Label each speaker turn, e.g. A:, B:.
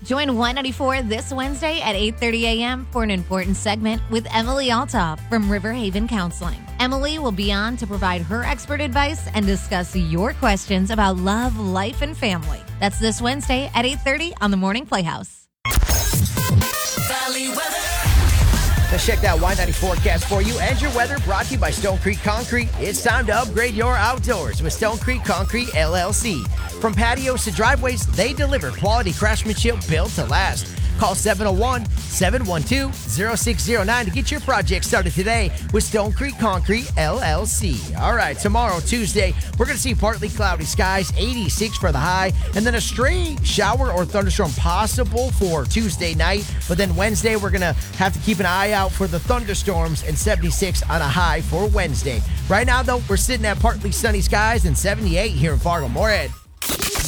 A: Join Y94 this Wednesday at 8:30 a.m. for an important segment with Emily Altoff from River Haven Counseling. Emily will be on to provide her expert advice and discuss your questions about love, life, and family. That's this Wednesday at 8:30 on the Morning Playhouse.
B: Valley weather.
C: Let's check that Y90 forecast for you and your weather, brought to you by Stone Creek Concrete. It's time to upgrade your outdoors with Stone Creek Concrete LLC. From patios to driveways, they deliver quality craftsmanship built to last. Call 701-712-0609 to get your project started today with Stone Creek Concrete LLC. All right, tomorrow, Tuesday, we're going to see partly cloudy skies, 86 for the high, and then a stray shower or thunderstorm possible for Tuesday night. But then Wednesday, we're going to have to keep an eye out for the thunderstorms and 76 on a high for Wednesday. Right now, though, we're sitting at partly sunny skies and 78 here in Fargo-Moorhead.